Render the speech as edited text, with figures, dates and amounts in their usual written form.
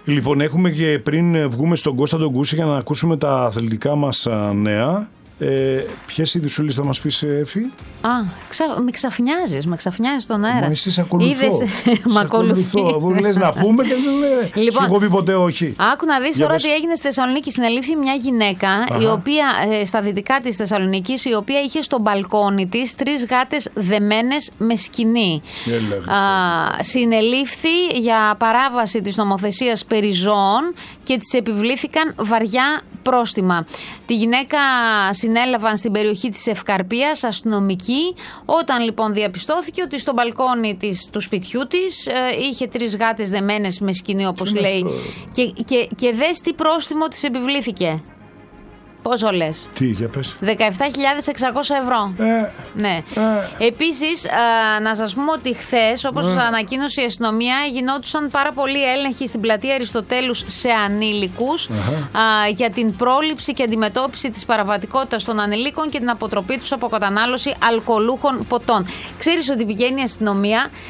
Λοιπόν, έχουμε και πριν βγούμε στον Κώστα τον Κούση για να ακούσουμε τα αθλητικά μας νέα. Ποιες ειδησούλες θα μας πεις, Εφη? Με ξαφνιάζεις τον αέρα. Μα εσύ σε ακολουθώ. Μ' ακολουθώ. Αφού λες να πούμε και δεν λέει. Λοιπόν, σου έχω πει ποτέ όχι. Άκου να δεις τώρα τι έγινε στη Θεσσαλονίκη. Συνελήφθη μια γυναίκα, η οποία, στα δυτικά της Θεσσαλονίκης, η οποία είχε στο μπαλκόνι της 3 γάτες δεμένες με σκοινί. Συνελήφθη για παράβαση της νομοθεσίας περί ζώων και της επιβλήθηκαν βαριά πρόστιμα. Τη γυναίκα συνέλαβαν στην περιοχή της Ευκαρπίας αστυνομικοί, όταν λοιπόν διαπιστώθηκε ότι στο μπαλκόνι του σπιτιού της είχε 3 γάτες δεμένες με σκοινί, όπως λέει, και δες τι πρόστιμο της επιβλήθηκε. Πόσο λες? Τι, για πες. 17.600 ευρώ. Ναι. Επίσης, να σας πούμε ότι χθες, όπως ανακοίνωσε η αστυνομία, γινόντουσαν πάρα πολλοί έλεγχοι στην πλατεία Αριστοτέλους σε ανήλικους για την πρόληψη και αντιμετώπιση της παραβατικότητας των ανηλίκων και την αποτροπή τους από κατανάλωση αλκοολούχων ποτών. Ξέρεις ότι πηγαίνει η αστυνομία